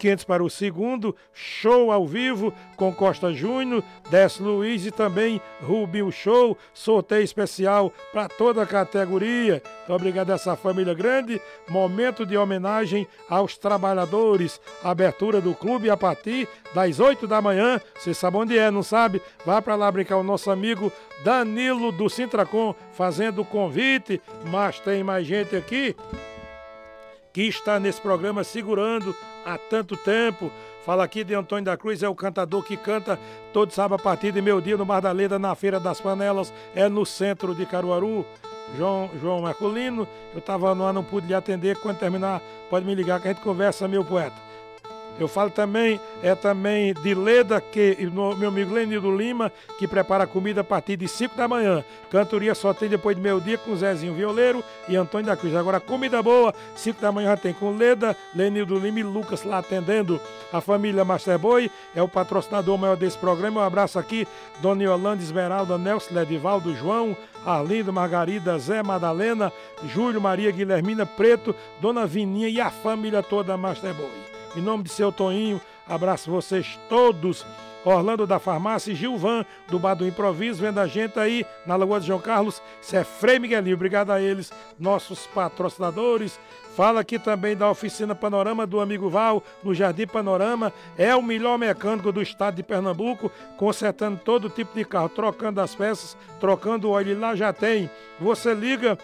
1.500 para o segundo, show ao vivo com Costa Júnior, Décio Luiz e também Rubinho Show, sorteio especial para toda a categoria. Então, obrigado a essa família grande, momento de homenagem aos trabalhadores, abertura do clube a partir das 8 da manhã, você sabe onde é, não sabe? Vá para lá brincar o nosso amigo Danilo do Sintracom fazendo o convite, mas tem mais gente aqui que está nesse programa segurando há tanto tempo. Fala aqui de Antônio da Cruz, é o cantador que canta todo sábado a partir de meio-dia no Bar da Leda, na Feira das Panelas, é no centro de Caruaru. João Marcolino, eu estava no ar, não pude lhe atender, quando terminar pode me ligar que a gente conversa, meu poeta. Eu falo também de Leda, que meu amigo Lenildo Lima, que prepara comida a partir de 5 da manhã. Cantoria só tem depois de meio-dia com Zezinho Violeiro e Antônio da Cruz. Agora, comida boa, 5 da manhã já tem com Leda, Lenildo Lima e Lucas lá atendendo. A família Master Boy é o patrocinador maior desse programa. Um abraço aqui, Dona Yolanda, Esmeralda, Nelson, Ledivaldo, João, Arlindo, Margarida, Zé, Madalena, Júlio, Maria, Guilhermina, Preto, Dona Vininha e a família toda Master Boy. Em nome de seu Toninho, abraço vocês todos. Orlando da Farmácia e Gilvan do Bar do Improviso, vendo a gente aí na Lagoa de João Carlos. Isso é Frei Miguelinho, obrigado a eles, nossos patrocinadores. Fala aqui também da Oficina Panorama do amigo Val, no Jardim Panorama. É o melhor mecânico do estado de Pernambuco, consertando todo tipo de carro, trocando as peças, trocando o óleo. Lá já tem. Você liga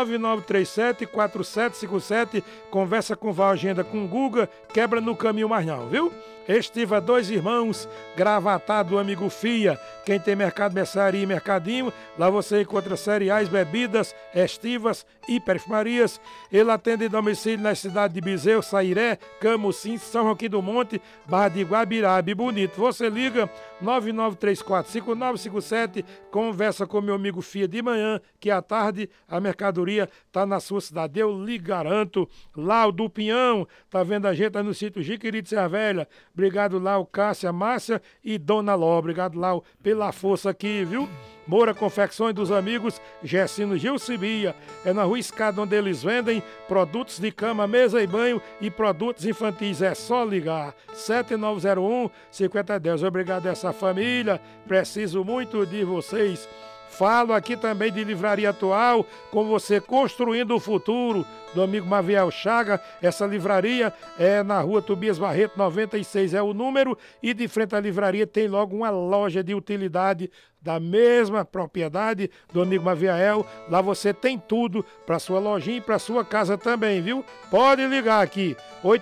9937-4757, conversa com o Val, agenda com o Guga, quebra no caminho mais não, viu? Estiva Dois Irmãos, Gravatá do amigo Fia. Quem tem mercado, mercearia e mercadinho, lá você encontra cereais, bebidas, estivas e perfumarias. Ele atende em domicílio nas cidades de Bezerro, Sairé, Camusim, São Joaquim do Monte, Barra de Guabirabe, Bonito. Você liga 9934-5957, conversa com meu amigo Fia de manhã, que à tarde a mercadoria está na sua cidade. Eu lhe garanto. Lá o do Pinhão, tá vendo a gente aí no sítio Jiquiri de Serra Velha. Obrigado, Lau, Cássia, Márcia e Dona Ló. Obrigado, Lau, pela força aqui, viu? Moura Confecções dos amigos Gessino Gilcibia. É na Rua Escada onde eles vendem produtos de cama, mesa e banho e produtos infantis. É só ligar. 7901-5010. Obrigado a essa família. Preciso muito de vocês. Falo aqui também de Livraria Atual, com você construindo o futuro, do amigo Maviel Chaga. Essa livraria é na Rua Tobias Barreto, 96 é o número, e de frente à livraria tem logo uma loja de utilidade da mesma propriedade do amigo Maviel. Lá você tem tudo para sua lojinha e para sua casa também, viu? Pode ligar aqui,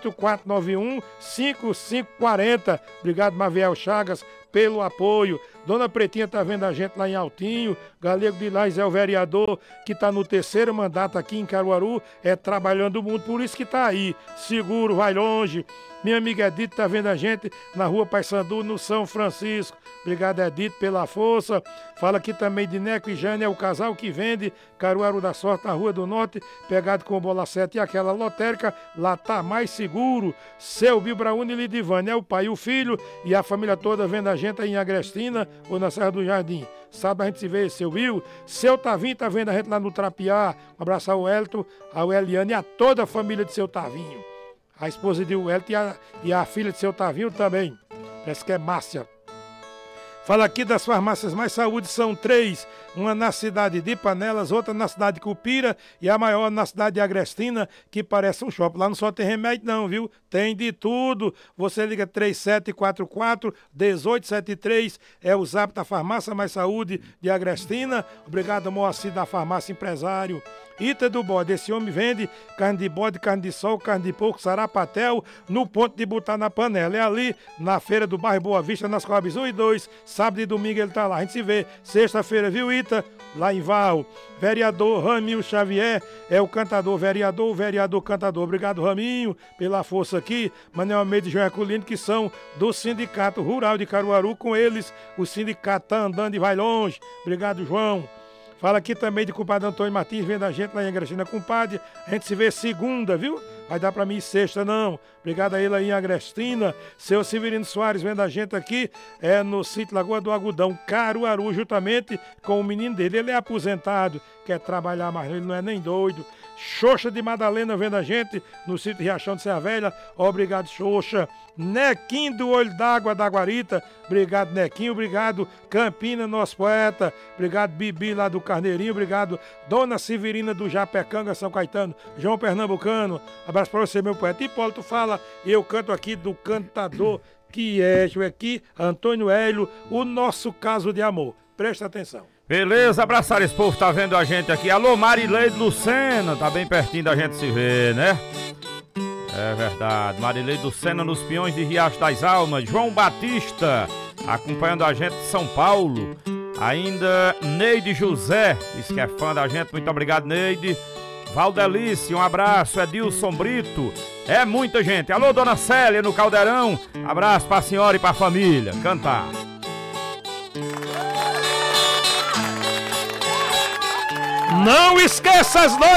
8491-5540. Obrigado, Maviel Chagas, pelo apoio. Dona Pretinha tá vendo a gente lá em Altinho. Galego de Lais é o vereador que tá no terceiro mandato aqui em Caruaru, trabalhando muito, por isso que tá aí, seguro, vai longe. Minha amiga Edith tá vendo a gente na Rua Paissandu, no São Francisco. Obrigado, Edith, pela força. Fala aqui também de Neco e Jane, é o casal que vende Caruaru da Sorte, na Rua do Norte, pegado com bola 7 e aquela lotérica, lá tá mais seguro. Seu Bilbraúne e Lidivane, é o pai e o filho, e a família toda vendo a gente aí em Agrestina ou na Serra do Jardim. Sábado a gente se vê, seu Will. Seu Tavinho tá vendo a gente lá no Trapiá. Um abraço ao Elton, ao Eliane e a toda a família de seu Tavinho. A esposa de Elton e a filha de seu Tavinho também. Parece que é Márcia. Fala aqui das farmácias Mais Saúde, são 3, uma na cidade de Panelas, outra na cidade de Cupira e a maior na cidade de Agrestina, que parece um shopping. Lá não só tem remédio não, viu? Tem de tudo. Você liga 3744-1873, é o zap da Farmácia Mais Saúde de Agrestina. Obrigado, Moacir da Farmácia Empresário. Ita do Bode, esse homem vende carne de bode, carne de sol, carne de porco, sarapatel, no ponto de botar na panela. É ali na feira do bairro Boa Vista, nas Coabs 1 e 2, sábado e domingo ele tá lá. A gente se vê sexta-feira, viu, Ita? Lá em Val. Vereador Raminho Xavier é o cantador, vereador cantador. Obrigado, Raminho, pela força aqui. Manuel Almeida e João Herculino, que são do Sindicato Rural de Caruaru. Com eles, o sindicato tá andando e vai longe. Obrigado, João. Fala aqui também de compadre Antônio Martins, vendo a gente lá em Agrestina, compadre. A gente se vê segunda, viu? Vai dar pra mim sexta, não. Obrigado a ele aí em Agrestina. Seu Severino Soares vendo a gente aqui, no sítio Lagoa do Agudão, Caruaru, juntamente com o menino dele. Ele é aposentado, quer trabalhar, mas ele não é nem doido. Xoxa de Madalena vendo a gente no sítio Riachão de Serra Velha. Obrigado, Xoxa. Nequinho do Olho d'Água da Guarita. Obrigado, Nequinho. Obrigado, Campina, nosso poeta. Obrigado, Bibi lá do Carneirinho. Obrigado, Dona Severina do Japecanga, São Caetano. João Pernambucano. Abraço pra você, meu poeta. Hipólito fala. Eu canto aqui do cantador que é aqui, Antônio Hélio, o nosso caso de amor. Presta atenção. Beleza, abraçar esse povo, tá vendo a gente aqui. Alô, Marileide Lucena, tá bem pertinho da gente se ver, né? É verdade, Marileide Lucena nos Peões de Riacho das Almas. João Batista, acompanhando a gente de São Paulo. Ainda Neide José, diz que é fã da gente, muito obrigado, Neide. Valdelice, um abraço. Edilson Brito, é muita gente. Alô, Dona Célia no Caldeirão, abraço pra senhora e pra família. Cantar. Não esqueça as noites.